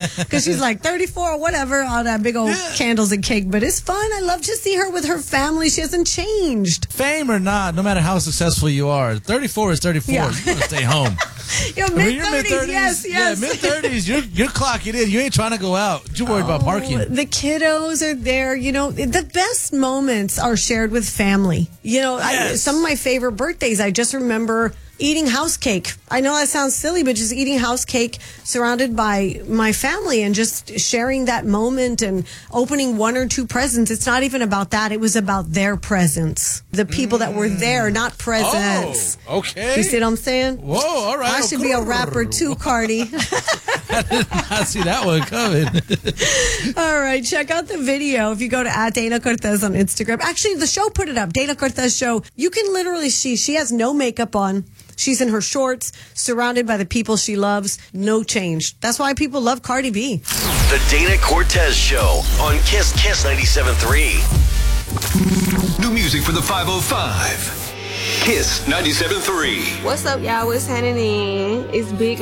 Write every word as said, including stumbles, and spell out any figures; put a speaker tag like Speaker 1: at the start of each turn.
Speaker 1: because she's like thirty-four or whatever, all that big old
Speaker 2: Yeah.
Speaker 1: candles and cake. But it's fun. I love to see her with her family. She hasn't changed.
Speaker 2: Fame or not, no matter how successful you are, thirty-four is thirty-four.
Speaker 1: Yeah.
Speaker 2: You want to stay home.
Speaker 1: Yo,
Speaker 2: I mean,
Speaker 1: mid
Speaker 2: you're
Speaker 1: thirties,
Speaker 2: mid-thirties.
Speaker 1: yes, yes.
Speaker 2: Yeah, mid-thirties. You're, you're clocking in. You ain't trying to go out. You're worried about parking.
Speaker 1: Oh, the kiddos are there. You know, the best moments are shared with family. You know, I,
Speaker 2: Yes.
Speaker 1: some of my favorite birthdays, I just remember eating house cake. I know that sounds silly, but just eating house cake surrounded by my family and just sharing that moment and opening one or two presents. It's not even about that. It was about their presence. The people that were there, not presents.
Speaker 2: Oh, okay.
Speaker 1: You see what I'm saying?
Speaker 2: Whoa, all right.
Speaker 1: I should be a rapper too, Cardi.
Speaker 2: I did not see that one coming.
Speaker 1: All right, check out the video if you go to at Dana Cortez on Instagram. Actually, the show put it up, Dana Cortez Show. You can literally see she has no makeup on. She's in her shorts, surrounded by the people she loves. No change. That's why people love Cardi B.
Speaker 3: The Dana Cortez Show on Kiss Kiss ninety-seven point three.
Speaker 4: New music for the five oh five. Kiss ninety-seven point three.
Speaker 5: What's up, y'all? What's happening? It's Big